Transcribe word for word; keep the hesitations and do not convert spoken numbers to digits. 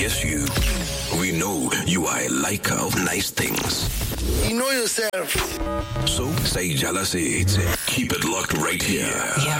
Yes, you. We know you are a liker of nice things. You know yourself. So, say jealousy. Keep it locked right here. Yeah.